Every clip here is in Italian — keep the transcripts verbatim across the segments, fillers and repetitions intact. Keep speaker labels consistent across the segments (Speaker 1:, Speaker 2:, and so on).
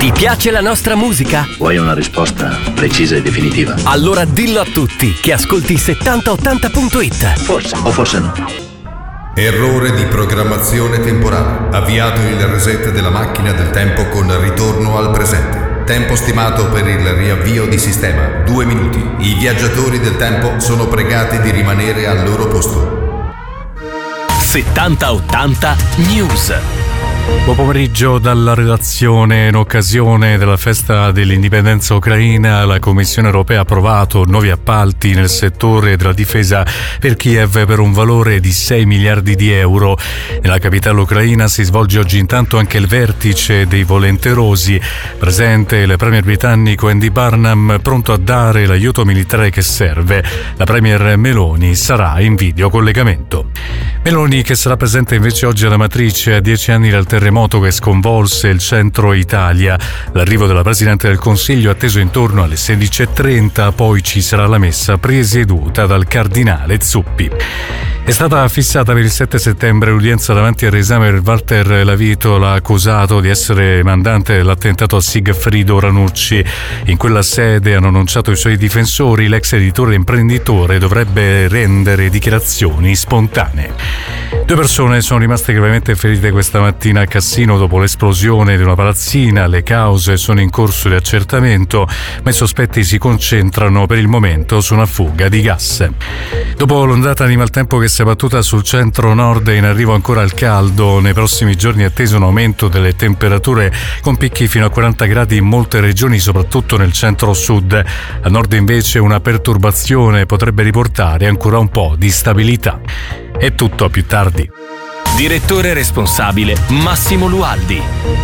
Speaker 1: Ti piace la nostra musica?
Speaker 2: Vuoi una risposta precisa e definitiva?
Speaker 1: Allora dillo a tutti che ascolti settanta ottanta punto it.
Speaker 2: Forse o forse no.
Speaker 3: Errore di programmazione temporale. Avviato il reset della macchina del tempo con ritorno al presente. Tempo stimato per il riavvio di sistema, due minuti. I viaggiatori del tempo sono pregati di rimanere al loro posto.
Speaker 1: settanta ottanta News.
Speaker 4: Buon pomeriggio dalla redazione. In occasione della festa dell'indipendenza ucraina, la Commissione europea ha approvato nuovi appalti nel settore della difesa per Kiev per un valore di sei miliardi di euro. Nella capitale ucraina si svolge oggi intanto anche il vertice dei volenterosi. Presente il premier britannico Andy Burnham, pronto a dare l'aiuto militare che serve. La premier Meloni sarà in videocollegamento. Meloni, che sarà presente invece oggi alla Matrice a dieci anni dal terremoto che sconvolse il centro Italia. L'arrivo della Presidente del Consiglio è atteso intorno alle sedici e trenta, poi ci sarà la messa presieduta dal Cardinale Zuppi. È stata fissata per il sette settembre l'udienza davanti al riesame per Walter Lavito, l'accusato di essere mandante dell'attentato a Sigfrido Ranucci. In quella sede, hanno annunciato i suoi difensori, l'ex editore e imprenditore dovrebbe rendere dichiarazioni spontanee. Due persone sono rimaste gravemente ferite questa mattina a Cassino dopo l'esplosione di una palazzina. Le cause sono in corso di accertamento, ma i sospetti si concentrano per il momento su una fuga di gas. Dopo l'ondata di maltempo che si è battuta sul centro-nord, in arrivo ancora al caldo. Nei prossimi giorni è atteso un aumento delle temperature con picchi fino a quaranta gradi in molte regioni, soprattutto nel centro-sud. A nord invece una perturbazione potrebbe riportare ancora un po' di stabilità. È tutto, a più tardi.
Speaker 1: Direttore responsabile Massimo Lualdi.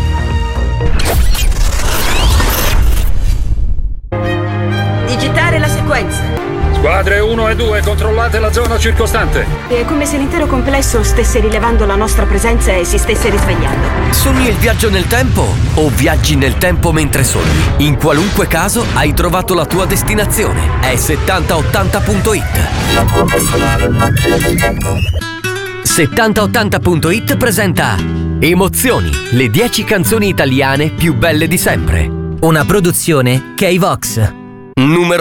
Speaker 5: Digitare la sequenza.
Speaker 6: Squadre uno e due, controllate la zona circostante.
Speaker 5: È come se l'intero complesso stesse rilevando la nostra presenza e si stesse risvegliando.
Speaker 1: Sogni il viaggio nel tempo o viaggi nel tempo mentre sogni? In qualunque caso hai trovato la tua destinazione. È settanta ottanta punto it. settanta ottanta punto it presenta Emozioni, le dieci canzoni italiane più belle di sempre.
Speaker 7: Una produzione K-Vox.
Speaker 1: Numero